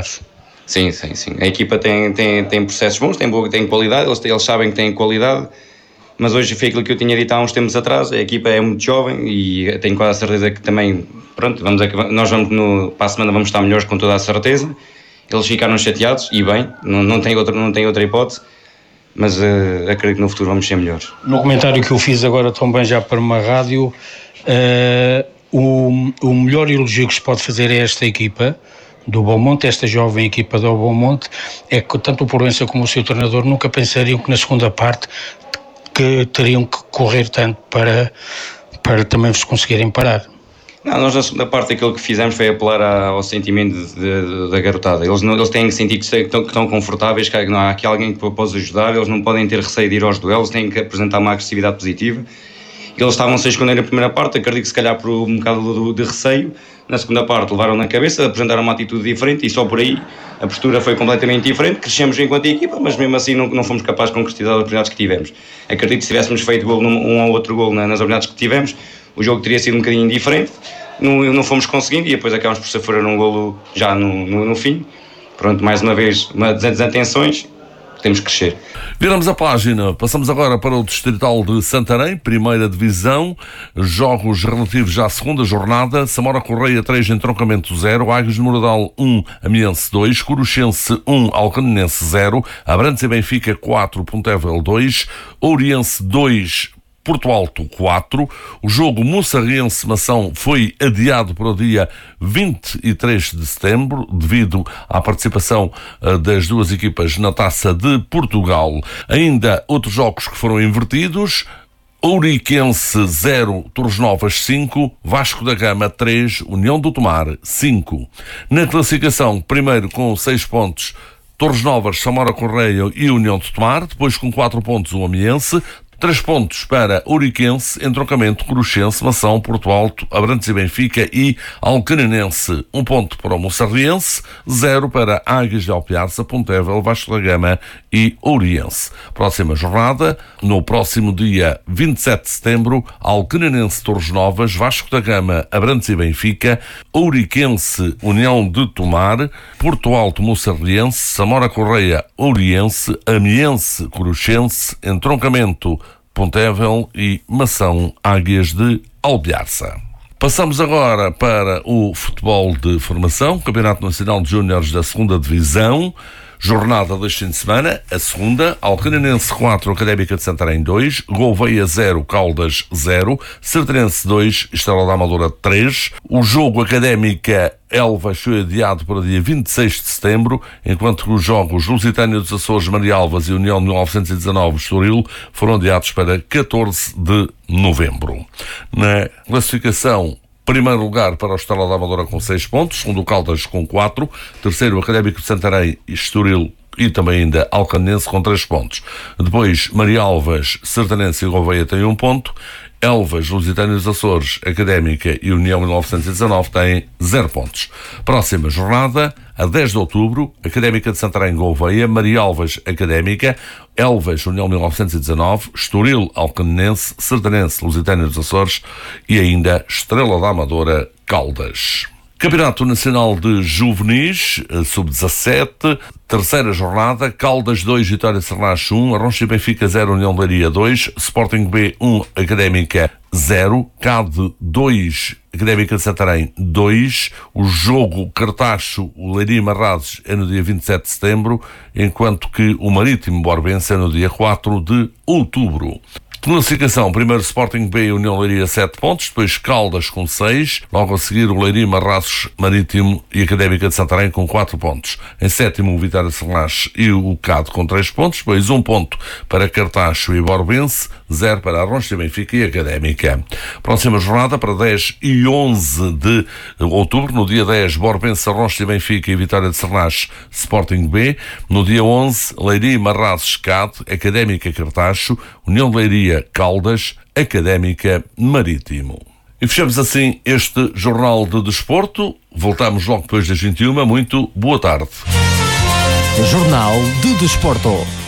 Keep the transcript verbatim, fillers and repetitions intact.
acho. Sim, sim, sim. A equipa tem, tem, tem processos bons, tem, boa, tem qualidade, eles, eles sabem que têm qualidade, mas hoje foi aquilo que eu tinha dito há uns tempos atrás, a equipa é muito jovem e tenho quase a certeza que também, pronto, vamos, nós vamos no, para a semana vamos estar melhores com toda a certeza. Eles ficaram chateados, e bem, não, não, tem, outra, não tem outra hipótese, mas uh, acredito que no futuro vamos ser melhores. No comentário que eu fiz agora também já para uma rádio, uh, o, o melhor elogio que se pode fazer a esta equipa do Beaumonte, esta jovem equipa do Beaumonte, é que tanto o Proença como o seu treinador nunca pensariam que na segunda parte que teriam que correr tanto para, para também vos conseguirem parar. Não, nós na segunda parte aquilo que fizemos foi apelar ao sentimento de, de, da garotada. Eles, não, eles têm que sentir que estão, que estão confortáveis, que não há aqui alguém que possa ajudar, eles não podem ter receio de ir aos duelos, têm que apresentar uma agressividade positiva. Eles estavam-se a esconder na primeira parte, acredito que se calhar por um bocado de, de receio. Na segunda parte levaram na cabeça, apresentaram uma atitude diferente e só por aí a postura foi completamente diferente. Crescemos enquanto equipa, mas mesmo assim não, não fomos capazes de concretizar as oportunidades que tivemos. Acredito que se tivéssemos feito gol num, um ou outro gol nas oportunidades que tivemos, o jogo teria sido um bocadinho diferente. Não, não fomos conseguindo e depois acabamos por sofrer um golo já no, no, no fim. Pronto, mais uma vez, uma desatenções, temos que crescer. Viramos a página, passamos agora para o Distrital de Santarém, primeira divisão, jogos relativos à segunda jornada. Samora Correia três, Entroncamento zero, Águias de Moradal um, Amiense dois, Coruchense um, Alcanenense zero, Abrantes e Benfica quatro, Pontevel dois, Ouriense dois, Porto Alto quatro. O jogo Moçarriense-Mação foi adiado para o dia vinte e três de setembro devido à participação uh, das duas equipas na Taça de Portugal. Ainda outros jogos que foram invertidos: Ouriquense zero, Torres Novas cinco, Vasco da Gama três, União do Tomar cinco. Na classificação, primeiro com seis pontos, Torres Novas, Samora Correia e União do Tomar. Depois com quatro pontos o Amiense. Três pontos para Ouriquense, Entroncamento, Coruchense, Mação, Porto Alto, Abrantes e Benfica e Alcanenense. Um ponto para o Moçarriense, zero para Águias de Alpiarça, Pontevel, Vasco da Gama e Ouriense. Próxima jornada, no próximo dia vinte e sete de setembro, Alcanenense, Torres Novas, Vasco da Gama, Abrantes e Benfica, Ouriquense, União de Tomar, Porto Alto, Moçarriense, Samora Correia, Ouriense, Amiense, Coruchense, Entroncamento, Pontevel e Mação, Águias de Alpiarça. Passamos agora para o futebol de formação, Campeonato Nacional de Júniores da segunda Divisão. Jornada deste fim de semana, a segunda, Alcanenense quatro, Académica de Santarém dois, Gouveia zero, Caldas zero, Sertarense dois, Estrela da Amadora três. O jogo Académica Elvas foi adiado para o dia vinte e seis de setembro, enquanto que os jogos Lusitânia dos Açores, Marialvas e União de mil novecentos e dezanove, Estoril, foram adiados para catorze de novembro. Na classificação, primeiro lugar para o Estrela da Amadora com seis pontos, segundo o Caldas com quatro, terceiro o Académico de Santarém e Estoril e também ainda Alcanense com três pontos. Depois Marialvas, Sertanense e Gouveia têm um ponto, Elvas, Lusitânia dos Açores, Académica e União mil novecentos e dezanove têm zero pontos. Próxima jornada, a dez de outubro, Académica de Santarém, Gouveia, Marialvas, Académica, Elvas, União mil novecentos e dezanove, Estoril, Alcanenense, Sertanense, Lusitânia dos Açores e ainda Estrela da Amadora, Caldas. Campeonato Nacional de Juvenis, sub dezassete, terceira jornada, Caldas dois, Vitória de Sernache um, Arroncha e Benfica zero, União de Leiria dois, Sporting B um, Académica zero, C A D dois, Académica de Santarém dois, o jogo Cartacho, o Leiria Marrazes é no dia vinte e sete de setembro, enquanto que o Marítimo Borbense é no dia quatro de outubro. Classificação, primeiro Sporting B, União Leiria sete pontos, depois Caldas com seis, logo a seguir o Leiria, Marrazes, Marítimo e Académica de Santarém com quatro pontos. Em sétimo o Vitória de Sernache e o C A D com três pontos, depois um ponto para Cartacho e Borbense, zero para Arroncha, Benfica e Académica. Próxima jornada para dez e onze de outubro, no dia dez Borbense, Arroncha, Benfica e Vitória de Sernache, Sporting B, no dia onze Leiria, Marrazes, C A D, Académica, Cartacho, União de Leiria, Caldas, Académica, Marítimo. E fechamos assim este Jornal de Desporto. Voltamos logo depois das vinte e uma. Muito boa tarde. Jornal de Desporto.